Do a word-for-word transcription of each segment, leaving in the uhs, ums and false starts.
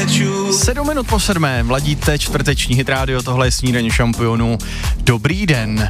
Sedm minut po sedmé, vladíte čtvrteční hit rádio, tohle je Snídaně šampionů. Dobrý den.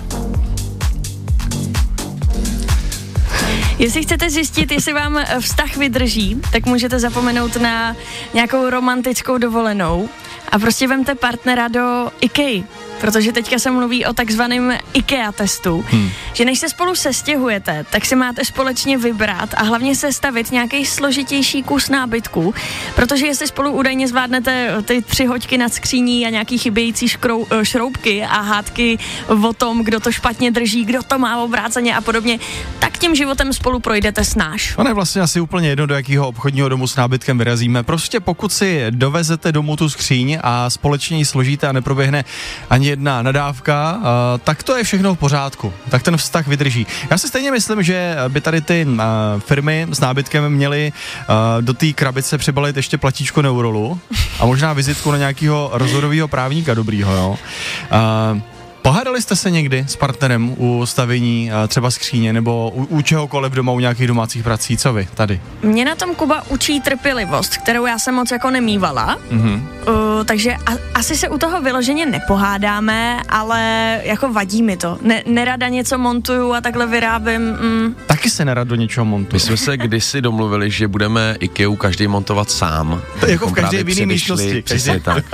Jestli chcete zjistit, jestli vám vztah vydrží, tak můžete zapomenout na nějakou romantickou dovolenou a prostě vemte partnera do IKEA, protože teďka se mluví o takzvaném IKEA testu, hmm. že než se spolu sestěhujete, tak si máte společně vybrat a hlavně sestavit nějaký složitější kus nábytku, protože jestli spolu údajně zvládnete ty tři hoďky nad skříní a nějaký chybějící škrou, šroubky a hádky o tom, kdo to špatně drží, kdo to má obráceně a podobně, tak tím životem spolu projdete snáš. Ono je vlastně asi úplně jedno, do jakého obchodního domu s nábytkem vyrazíme. Prostě pokud si dovezete domů tu skříň a společně ji složíte a neproběhne ani jedna nadávka, uh, tak to je všechno v pořádku. Tak ten vztah vydrží. Já si stejně myslím, že by tady ty uh, firmy s nábytkem měly uh, do té krabice přibalit ještě platíčko Neurolu a možná vizitku na nějakého rozhodového právníka dobrýho, jo. Uh, Pohádali jste se někdy s partnerem u stavění třeba skříně nebo u, u čehokoliv doma, u nějakých domácích prací? Co vy tady? Mě na tom Kuba učí trpělivost, kterou já jsem moc jako nemývala, mm-hmm. uh, takže a, asi se u toho vyloženě nepohádáme, ale jako vadí mi to. Ne, nerada něco montuju a takhle vyrábím. Mm. Taky se nerad do něčeho montuju. My jsme se kdysi domluvili, že budeme IKEA každý montovat sám. To jako v každé jiné místnosti. Přesně tak.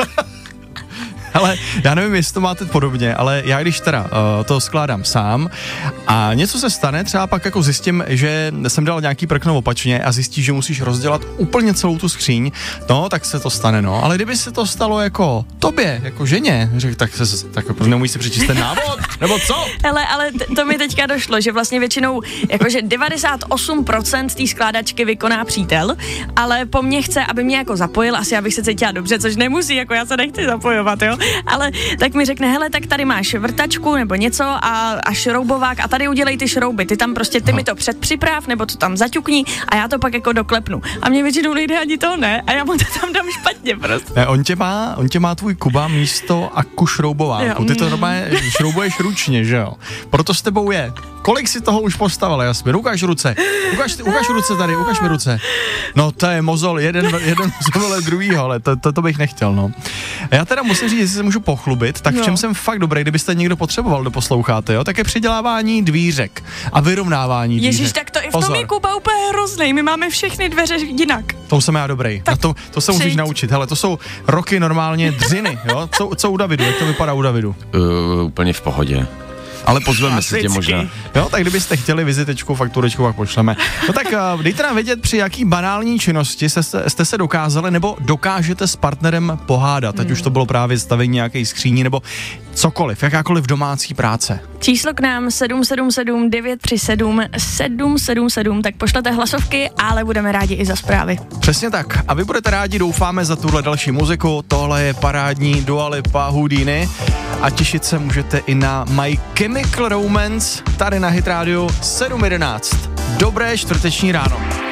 Ale já nevím, jestli to máte podobně, ale já když teda uh, to skládám sám a něco se stane, třeba pak jako zjistím, že jsem dal nějaký prkno opačně a zjistíš, že musíš rozdělat úplně celou tu skříň, no, tak se to stane, no. Ale kdyby se to stalo jako tobě, jako ženě, řek, tak se, tak nemůžeš si přečíst ten návod, nebo co? Hele, ale t- to mi teďka došlo, že vlastně většinou, jakože devadesát osm procent té skládačky vykoná přítel, ale po mně chce, aby mě jako zapojil, asi abych se cítila dobře, což nemusí, jako já se nechci zapojovat, jo. Ale tak mi řekne, hele, tak tady máš vrtačku nebo něco a, a šroubovák a tady udělej ty šrouby, ty tam prostě, ty Aha. mi to předpřiprav nebo to tam zaťukni a já to pak jako doklepnu. A mě většinou nejde ani to ne a já mu to tam dám špatně prostě. Ne, on tě má, on tě má tvůj Kuba místo aku šroubováku, ty to normálně šroubuješ ručně, že jo? Proto s tebou je. Kolik si toho už postavil, Jasmin? Ukáž ruce, ukáž, ukáž ruce tady, ukáž mi ruce. No to je mozol, jeden, jeden mozol, ale druhýho, ale to, to, to bych nechtěl, no. Já teda musím říct, jestli se můžu pochlubit, tak v čem no. jsem fakt dobrý, kdybyste někdo potřeboval, kdo posloucháte, jo, tak je přidělávání dvířek a vyrovnávání dvířek. Ježíš, tak to i v tom je Kuba úplně hrozný, my máme všechny dveře jinak. To jsem já dobrý, na to, to se musíš naučit, hele, to jsou roky normálně dřiny, jo, co, co u Davidu, jak to vypadá u Davidu? Uh, úplně v pohodě. Ale pozveme si tě možná. Jo, tak kdybyste chtěli vizitečku, fakturečku, pak pošleme. No tak uh, dejte nám vědět, při jaký banální činnosti jste, jste se dokázali nebo dokážete s partnerem pohádat, ať hmm. už to bylo právě stavení nějaké skříní nebo cokoliv, jakákoliv domácí práce. Číslo k nám sedm sedm sedm devět tři sedm sedm sedm sedm, tak pošlete hlasovky, ale budeme rádi i za zprávy. Přesně tak. A vy budete rádi, doufáme, za tuhle další muziku. Tohle je parádní Dua Lipa, Houdini a těšit se můžete i na My Chemical Romance tady na Hit Radio sedm jedenáct. Dobré čtvrteční ráno.